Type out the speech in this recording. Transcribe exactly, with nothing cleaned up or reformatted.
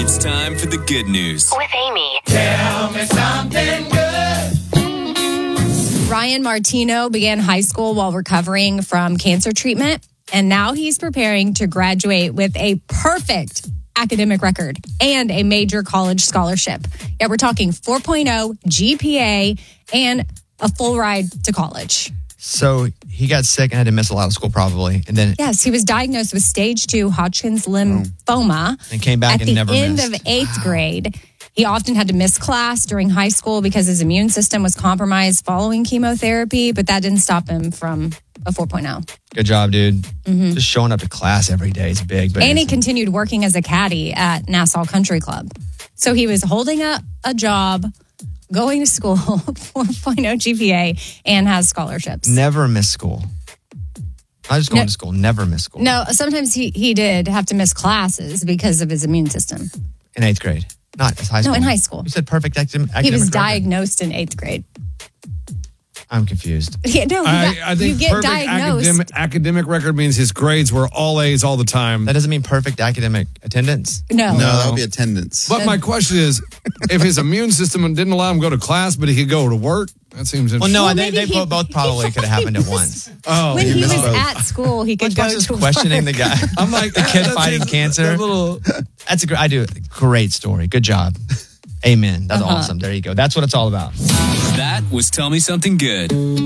It's time for the good news with Amy. Tell me something good. Ryan Martino began high school while recovering from cancer treatment, and now he's preparing to graduate with a perfect academic record and a major college scholarship. Yeah, we're talking four point oh G P A and a full ride to college. So he got sick and had to miss a lot of school probably. And then Yes, he was diagnosed with stage two Hodgkin's lymphoma. And came back at and the never end missed. of eighth grade. He often had to miss class during high school because his immune system was compromised following chemotherapy, but that didn't stop him from a four point oh. good job, dude. Just showing up to class every day is big. But And he continued working as a caddy at Nassau Country Club. So he was holding a, a job, going to school, four point oh G P A, and has scholarships. never miss school. I was going No. to school, never miss school. No, sometimes he, he did have to miss classes because of his immune system. In eighth grade. Not as high No, school. in high school. You said perfect academic. He was academic record. diagnosed in eighth grade. I'm confused. Yeah, no, you, I, got- I think you get perfect diagnosed. academic, academic record means his grades were all A's all the time. That doesn't mean perfect academic attendance. No. No, that would be attendance. But my question is, if his immune system didn't allow him to go to class, but he could go to work, that seems Well, interesting. no, Well, they, maybe they he- both, both probably could have happened at once. Oh, When he was missed both. at school, he could go Just to questioning work. the guy. I'm like, the kid that's fighting his- cancer. that little, That's a great. I do. Great story. Good job. Amen. That's Uh-huh. awesome. There you go. That's what it's all about. That was Tell Me Something Good.